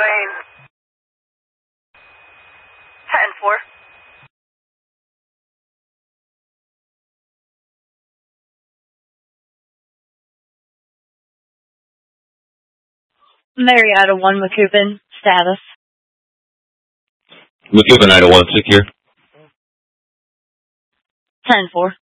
scene. 10-4. Marietta 1, McCoupin. Status. McCoupin, Ida 1, secure. 10-4.